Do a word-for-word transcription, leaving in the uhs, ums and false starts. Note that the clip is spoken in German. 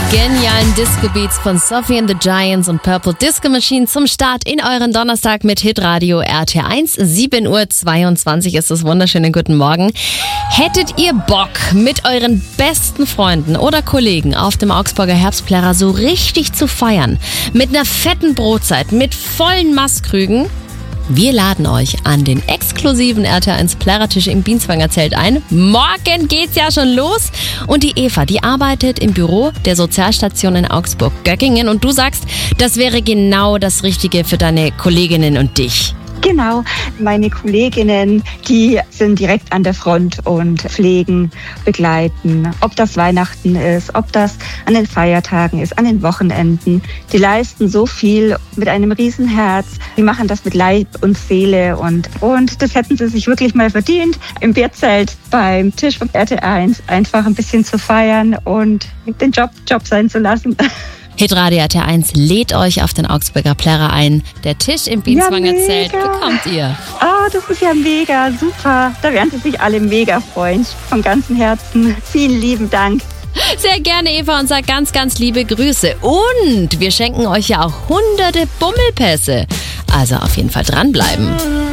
genialen Disco-Beats von Sophie and the Giants und Purple Disco Machine zum Start in euren Donnerstag mit Hitradio R T eins. sieben Uhr zweiundzwanzig ist es. Wunderschönen guten Morgen. Hättet ihr Bock, mit euren besten Freunden oder Kollegen auf dem Augsburger Herbstplärrer so richtig zu feiern? Mit einer fetten Brotzeit, mit vollen Maßkrügen? Wir laden euch an den exklusiven R T eins Plärrertisch im Bienzwanger Zelt ein. Morgen geht's ja schon los. Und die Eva, die arbeitet im Büro der Sozialstation in Augsburg-Göckingen. Und du sagst, das wäre genau das Richtige für deine Kolleginnen und dich. Genau, meine Kolleginnen, die sind direkt an der Front und pflegen, begleiten. Ob das Weihnachten ist, ob das an den Feiertagen ist, an den Wochenenden. Die leisten so viel mit einem Riesenherz. Die machen das mit Leib und Seele und, und das hätten sie sich wirklich mal verdient, im Bierzelt beim Tisch vom R T eins einfach ein bisschen zu feiern und den Job Job sein zu lassen. Hitradio R T eins lädt euch auf den Augsburger Plärrer ein. Der Tisch im Bienzwanger ja, Zelt bekommt ihr. Oh, das ist ja mega, super. Da werden sie sich alle mega freuen. Von ganzem Herzen. Vielen lieben Dank. Sehr gerne, Eva, und sag ganz, ganz liebe Grüße. Und wir schenken euch ja auch hunderte Bummelpässe. Also auf jeden Fall dranbleiben.